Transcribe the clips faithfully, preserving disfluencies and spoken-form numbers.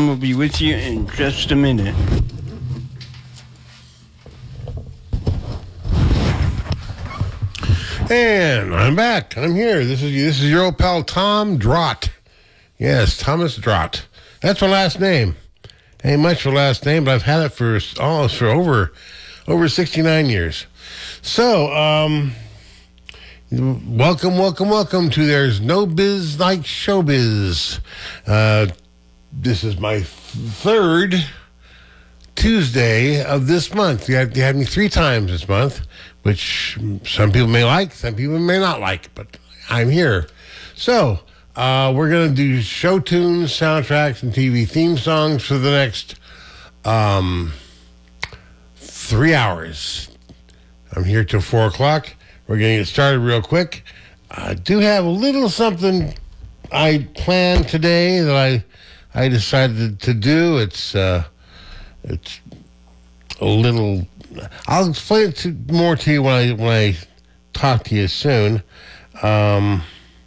Tom will be with you in just a minute. And I'm back. I'm here. This is this is your old pal Tom Drott. Yes, Thomas Drott. That's my last name. Ain't much for last name, but I've had it for oh, for over over sixty-nine years. So, um, welcome, welcome, welcome to There's No Biz Like Showbiz. Uh, this is my third Tuesday of this month. You had, you had me three times this month, which some people may like, some people may not like, but I'm here. So, uh, we're going to do show tunes, soundtracks, and T V theme songs for the next um, three hours. I'm here till four o'clock. We're going to get started real quick. I do have a little something I planned today that I I decided to do. It's uh, it's a little. I'll explain it to, more to you when I when I talk to you soon. Um,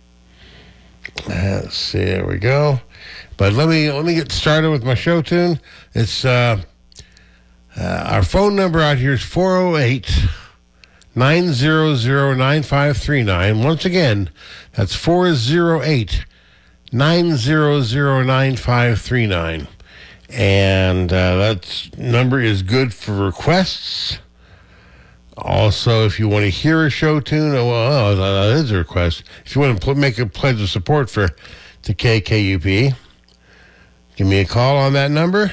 let's see. There we go. But let me let me get started with my show tune. It's uh, uh, our phone number out here is four oh eight, nine hundred, nine five three nine. Once again, that's four oh eight, nine hundred, nine five three nine. And uh, that number is good for requests. Also, if you want to hear a show tune, oh, well, that is a request. If you want to pl- make a pledge of support for the K K U P, give me a call on that number,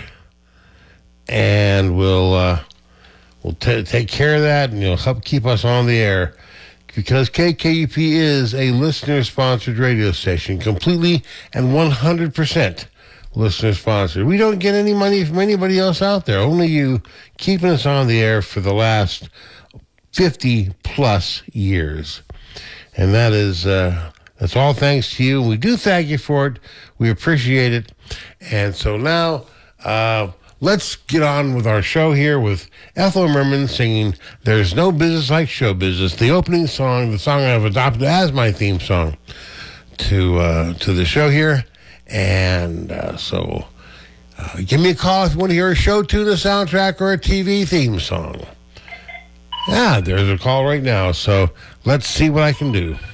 and we'll uh, we'll t- take care of that, and you'll help keep us on the air. Because K K U P is a listener-sponsored radio station, completely and one hundred percent listener sponsored. We don't get any money from anybody else out there. Only you keeping us on the air for the last fifty plus years. And that is, uh, that's all thanks to you. We do thank you for it. We appreciate it. And so now, uh, let's get on with our show here with Ethel Merman singing There's No Business Like Show Business, the opening song, the song I've adopted as my theme song to, uh, to the show here. And uh, so uh, give me a call if you want to hear a show tune, a soundtrack, or a T V theme song. Yeah, there's a call right now. So let's see what I can do.